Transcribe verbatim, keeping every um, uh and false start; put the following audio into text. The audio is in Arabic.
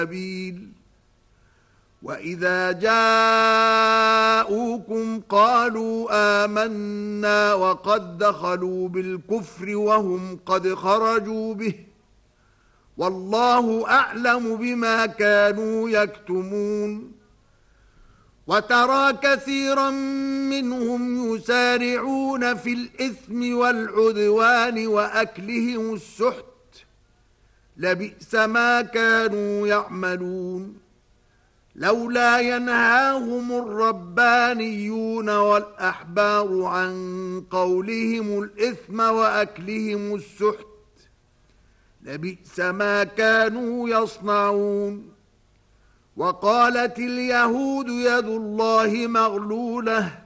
سبيل وإذا جاءوكم قالوا آمنا وقد دخلوا بالكفر وهم قد خرجوا به والله أعلم بما كانوا يكتمون وترى كثيرا منهم يسارعون في الإثم والعدوان وأكلهم السحت لبئس ما كانوا يعملون لولا ينهاهم الربانيون والأحبار عن قولهم الإثم وأكلهم السحت لبئس ما كانوا يصنعون وقالت اليهود يد الله مغلولة